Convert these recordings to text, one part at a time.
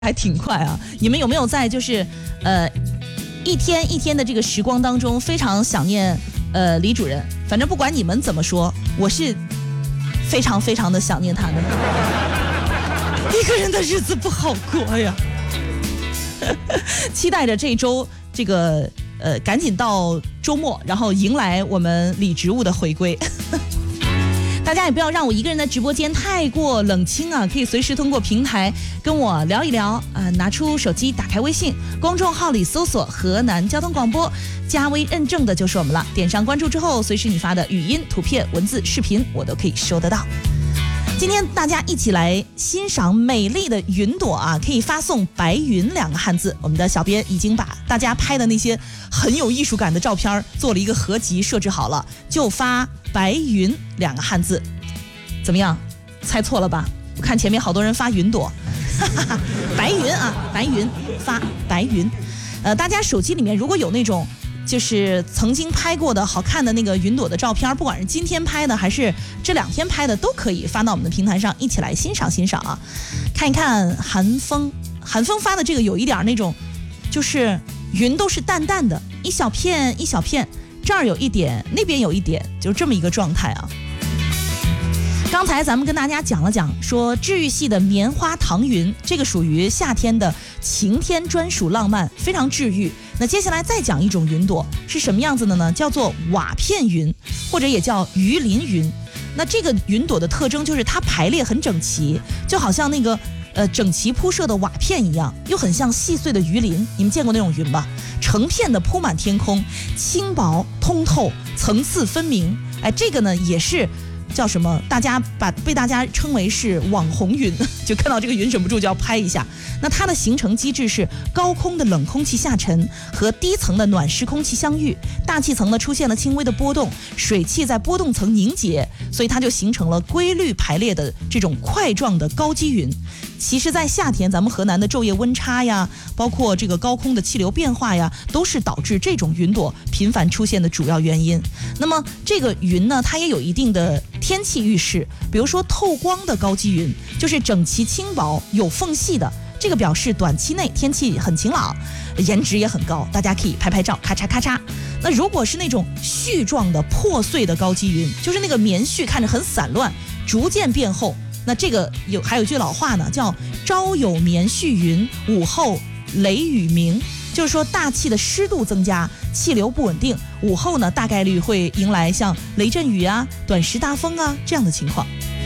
还挺快啊！你们有没有在就是一天一天的这个时光当中非常想念李主任？反正不管你们怎么说，我是非常非常的想念他的。一个人的日子不好过呀。期待着这周这个赶紧到周末，然后迎来我们李植物的回归。大家也不要让我一个人的直播间太过冷清啊，可以随时通过平台跟我聊一聊啊，拿出手机打开微信公众号里搜索河南交通广播，加微认证的就是我们了。点上关注之后，随时你发的语音、图片、文字、视频我都可以收得到。今天大家一起来欣赏美丽的云朵啊，可以发送白云2个汉字。我们的小编已经把大家拍的那些很有艺术感的照片做了一个合集设置好了，就发白云2个汉字。怎么样，猜错了吧？我看前面好多人发云朵。白云啊，白云，发白云。大家手机里面如果有那种就是曾经拍过的好看的那个云朵的照片，不管是今天拍的还是这2天拍的，都可以发到我们的平台上，一起来欣赏欣赏啊！看一看韩风发的这个有一点那种，就是云都是淡淡的，一小片一小片，这儿有一点，那边有一点，就这么一个状态啊。刚才咱们跟大家讲了讲，说治愈系的棉花糖云，这个属于夏天的晴天专属浪漫，非常治愈。那接下来再讲一种云朵是什么样子的呢？叫做瓦片云，或者也叫鱼鳞云。那这个云朵的特征就是它排列很整齐，就好像那个整齐铺设的瓦片一样，又很像细碎的鱼鳞。你们见过那种云吧？成片的铺满天空，轻薄通透，层次分明。哎，这个呢也是叫什么？被大家称为是网红云，就看到这个云忍不住就要拍一下。那它的形成机制是高空的冷空气下沉和低层的暖湿空气相遇，大气层呢出现了轻微的波动，水汽在波动层凝结，所以它就形成了规律排列的这种块状的高积云。其实在夏天咱们河南的昼夜温差呀，包括这个高空的气流变化呀，都是导致这种云朵频繁出现的主要原因。那么这个云呢，它也有一定的天气预示，比如说透光的高积云就是整齐轻薄有缝隙的，这个表示短期内天气很晴朗，颜值也很高，大家可以拍拍照，咔嚓咔嚓。那如果是那种絮状的破碎的高积云，就是那个棉絮看着很散乱，逐渐变厚，那这个还有句老话呢，叫朝有棉絮云，午后雷雨鸣，就是说大气的湿度增加，气流不稳定，午后呢大概率会迎来像雷阵雨啊、短时大风啊这样的情况。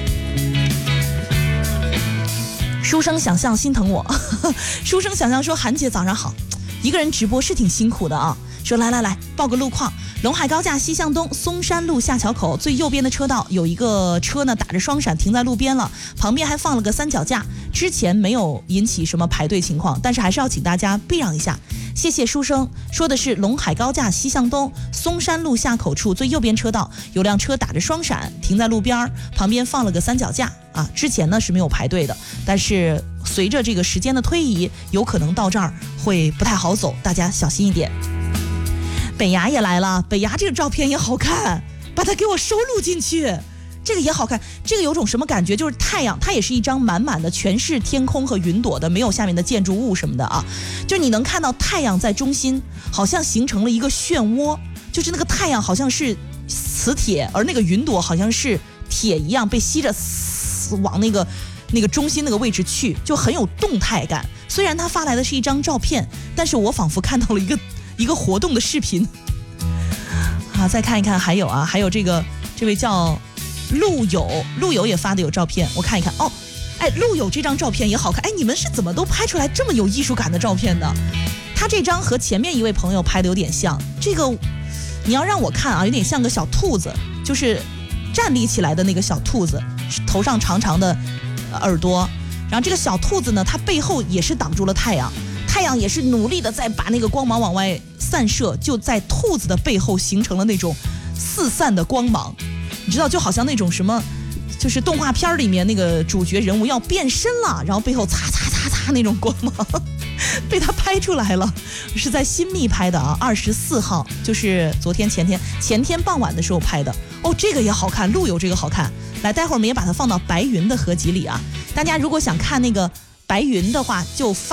书生想象心疼我，书生想象说韩姐早上好，一个人直播是挺辛苦的啊。说来报个路况，陇海高架西向东松山路下桥口最右边的车道有一个车呢打着双闪停在路边了，旁边还放了个三脚架，之前没有引起什么排队情况，但是还是要请大家避让一下。谢谢书生，说的是陇海高架西向东松山路下口处最右边车道有辆车打着双闪停在路边，旁边放了个三脚架啊，之前呢是没有排队的，但是随着这个时间的推移，有可能到这儿会不太好走，大家小心一点。北牙也来了，北牙这个照片也好看，把它给我收录进去，这个也好看。这个有种什么感觉，就是太阳，它也是一张满满的全是天空和云朵的，没有下面的建筑物什么的啊，就你能看到太阳在中心，好像形成了一个漩涡，就是那个太阳好像是磁铁，而那个云朵好像是铁一样被吸着往那个中心那个位置去，就很有动态感。虽然他发来的是一张照片，但是我仿佛看到了一个活动的视频啊。再看一看，还有这位叫陆友也发的有照片，我看一看哦。哎，陆友这张照片也好看，哎，你们是怎么都拍出来这么有艺术感的照片的？他这张和前面一位朋友拍的有点像，这个你要让我看啊，有点像个小兔子，就是站立起来的那个小兔子，头上长长的耳朵，然后这个小兔子呢，它背后也是挡住了太阳，太阳也是努力的在把那个光芒往外散射，就在兔子的背后形成了那种四散的光芒，你知道，就好像那种什么，就是动画片里面那个主角人物要变身了，然后背后擦擦擦擦那种光芒被他拍出来了，是在新密拍的啊，24号，就是昨天前天傍晚的时候拍的哦，这个也好看，陆游这个好看。来，待会儿我们也把它放到白云的合集里啊。大家如果想看那个白云的话就发